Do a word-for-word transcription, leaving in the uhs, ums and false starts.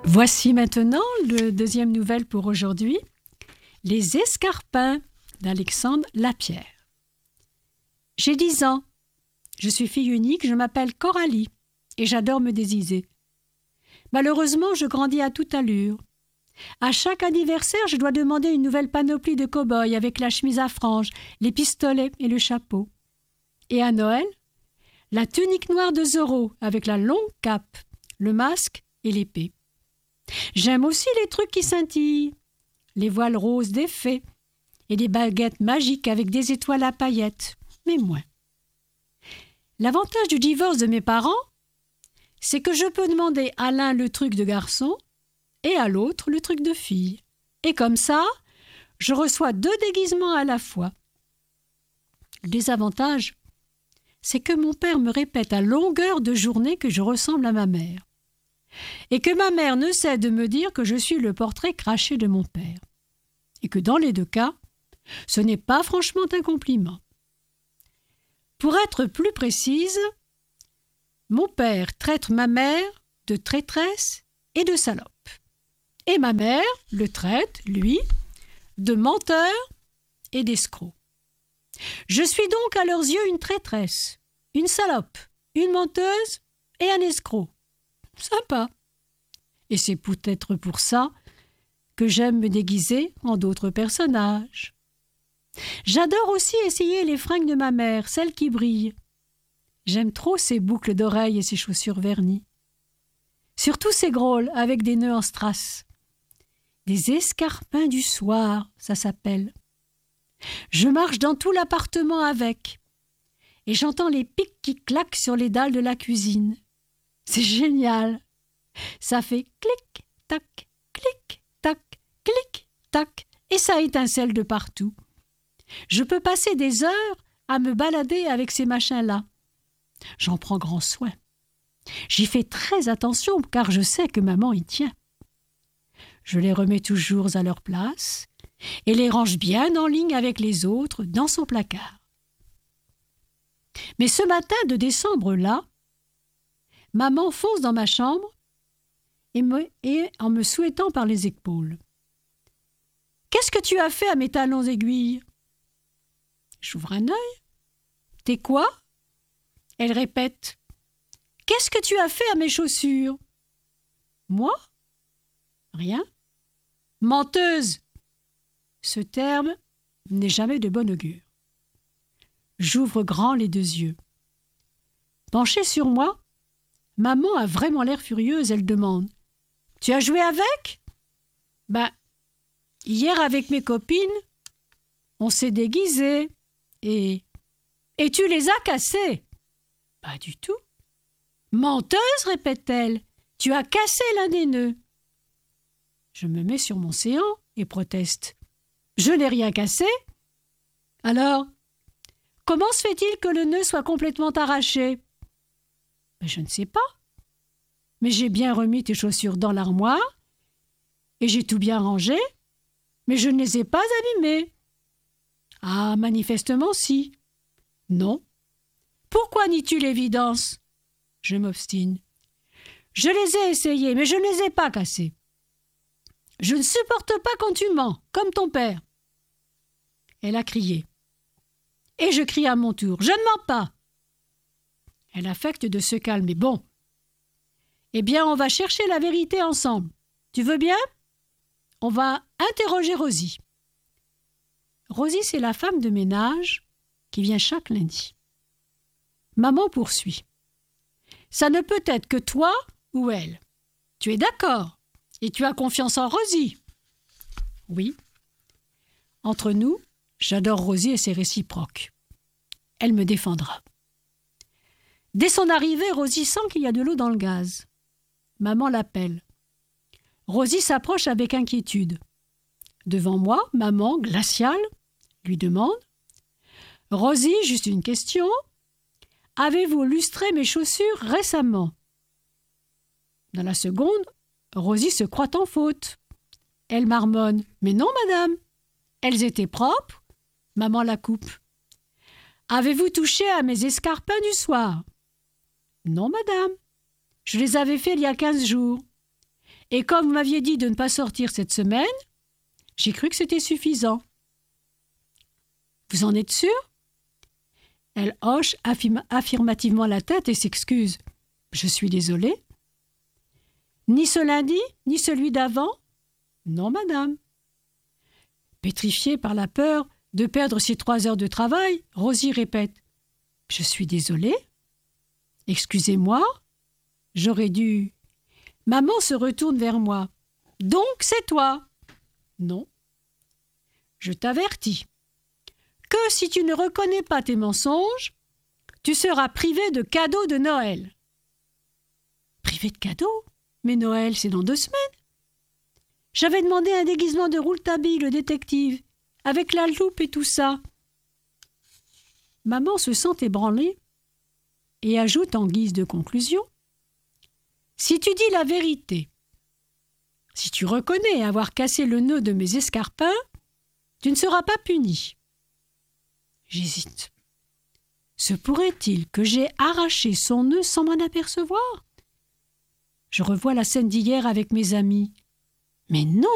Voici maintenant le deuxième nouvelle pour aujourd'hui, Les Escarpins d'Alexandre Lapierre. J'ai dix ans, je suis fille unique, je m'appelle Coralie et j'adore me déguiser. Malheureusement, je grandis à toute allure. À chaque anniversaire, je dois demander une nouvelle panoplie de cow-boy avec la chemise à franges, les pistolets et le chapeau. Et à Noël, la tunique noire de Zorro avec la longue cape, le masque et l'épée. J'aime aussi les trucs qui scintillent, les voiles roses des fées et des baguettes magiques avec des étoiles à paillettes, mais moins. L'avantage du divorce de mes parents, c'est que je peux demander à l'un le truc de garçon et à l'autre le truc de fille. Et comme ça, je reçois deux déguisements à la fois. Le désavantage, c'est que mon père me répète à longueur de journée que je ressemble à ma mère. Et que ma mère ne cesse de me dire que je suis le portrait craché de mon père. Et que dans les deux cas, ce n'est pas franchement un compliment. Pour être plus précise, mon père traite ma mère de traîtresse et de salope. Et ma mère le traite, lui, de menteur et d'escroc. Je suis donc à leurs yeux une traîtresse, une salope, une menteuse et un escroc. Sympa. Et c'est peut-être pour ça que j'aime me déguiser en d'autres personnages. J'adore aussi essayer les fringues de ma mère, celles qui brillent. J'aime trop ses boucles d'oreilles et ses chaussures vernies. Surtout ses grôles avec des nœuds en strass. Des escarpins du soir, ça s'appelle. Je marche dans tout l'appartement avec. Et j'entends les pics qui claquent sur les dalles de la cuisine. C'est génial. Ça fait clic, tac, clic, tac, clic, tac, et ça étincelle de partout. Je peux passer des heures à me balader avec ces machins-là. J'en prends grand soin. J'y fais très attention car je sais que maman y tient. Je les remets toujours à leur place et les range bien en ligne avec les autres dans son placard. Mais ce matin de décembre-là, maman fonce dans ma chambre et, me, et en me souhaitant par les épaules. « Qu'est-ce que tu as fait à mes talons aiguilles ?» J'ouvre un œil. « T'es quoi ?» Elle répète. « Qu'est-ce que tu as fait à mes chaussures ?» Moi ? Rien. « Menteuse !» Ce terme n'est jamais de bon augure. J'ouvre grand les deux yeux. Penchée sur moi, maman a vraiment l'air furieuse, elle demande « Tu as joué avec ?»« Ben, hier avec mes copines, on s'est déguisés et... Et tu les as cassés ?»« Pas du tout. »« Menteuse, répète-t-elle, tu as cassé l'un des nœuds. » Je me mets sur mon séant et proteste. « Je n'ai rien cassé. » « Alors, comment se fait-il que le nœud soit complètement arraché ?»« Ben, je ne sais pas. Mais j'ai bien remis tes chaussures dans l'armoire et j'ai tout bien rangé, mais je ne les ai pas abîmées. »« Ah, manifestement si. »« Non. »« Pourquoi nies-tu l'évidence ?» Je m'obstine. « Je les ai essayées, mais je ne les ai pas cassées. »« Je ne supporte pas quand tu mens, comme ton père. » Elle a crié. Et je crie à mon tour. « Je ne mens pas !» Elle affecte de se calmer. « Bon. Eh bien, on va chercher la vérité ensemble. Tu veux bien ? On va interroger Rosie. » Rosie, c'est la femme de ménage qui vient chaque lundi. Maman poursuit. « Ça ne peut être que toi ou elle. Tu es d'accord ? Et tu as confiance en Rosie ? » « Oui. Entre nous, j'adore Rosie et c'est réciproque. Elle me défendra. » Dès son arrivée, Rosie sent qu'il y a de l'eau dans le gaz. Maman l'appelle. Rosie s'approche avec inquiétude. Devant moi, maman, glaciale, lui demande « Rosie, juste une question. Avez-vous lustré mes chaussures récemment ?» Dans la seconde, Rosie se croit en faute. Elle marmonne. « Mais non, madame. Elles étaient propres. » Maman la coupe. « Avez-vous touché à mes escarpins du soir ?» « Non, madame. Je les avais faits il y a quinze jours. Et comme vous m'aviez dit de ne pas sortir cette semaine, j'ai cru que c'était suffisant. Vous en êtes sûre ? Elle hoche affirma- affirmativement la tête et s'excuse. Je suis désolée. Ni ce lundi, ni celui d'avant ? Non, madame. Pétrifiée par la peur de perdre ses trois heures de travail, Rosie répète. Je suis désolée. Excusez-moi. J'aurais dû... Maman se retourne vers moi. Donc c'est toi ? Non. Je t'avertis que si tu ne reconnais pas tes mensonges, tu seras privé de cadeaux de Noël. Privé de cadeaux ? Mais Noël, c'est dans deux semaines. J'avais demandé un déguisement de Rouletabille, le détective, avec la loupe et tout ça. Maman se sent ébranlée et ajoute en guise de conclusion. Si tu dis la vérité, si tu reconnais avoir cassé le nœud de mes escarpins, tu ne seras pas puni. J'hésite. Se pourrait-il que j'aie arraché son nœud sans m'en apercevoir ? Je revois la scène d'hier avec mes amis. Mais non,